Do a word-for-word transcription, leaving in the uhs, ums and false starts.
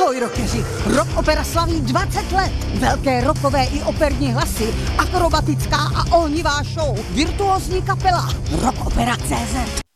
Ahoj rockeři, Rock Opera slaví dvacet let. Velké rockové i operní hlasy, akrobatická a ohnivá show, virtuózní kapela, rockopera tečka cé zet.